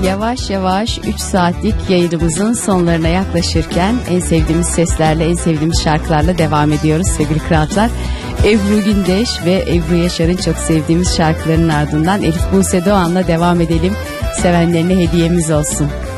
Yavaş yavaş 3 saatlik yayınımızın sonlarına yaklaşırken en sevdiğimiz seslerle, en sevdiğimiz şarkılarla devam ediyoruz sevgili kralcılar. Ebru Gündeş ve Ebru Yaşar'ın çok sevdiğimiz şarkılarının ardından Elif Buse Doğan'la devam edelim. Sevenlerine hediyemiz olsun.